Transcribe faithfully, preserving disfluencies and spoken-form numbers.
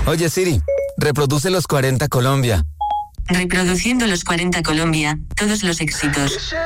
Oye Siri, reproduce los cuarenta Colombia. Reproduciendo los cuarenta Colombia, todos los éxitos.